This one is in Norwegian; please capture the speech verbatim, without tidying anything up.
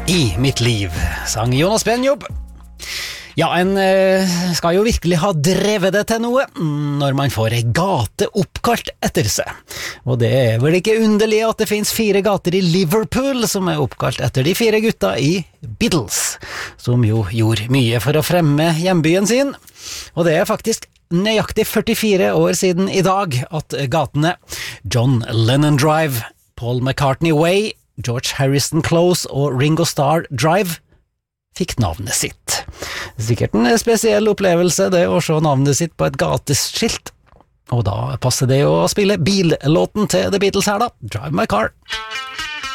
I mitt liv, sang Jonas Benjob. Ja, en eh, skal jo virkelig ha drevet det til noe når man får en gate oppkalt etter seg. Og det er vel ikke underlig at det finnes fire gater i Liverpool som er oppkalt etter de fire gutta i Beatles, som jo gjorde mye for å fremme hjembyen sin. Og det er faktisk nøyaktig førtifire år siden i dag at gatene John Lennon Drive, Paul McCartney Way, George Harrison Close og Ringo Starr Drive fikk navnet sitt. Sikkert en spesiell opplevelse det å se navnet sitt på et gateskilt. Og da passer det å spille billåten til The Beatles her da, Drive My Car.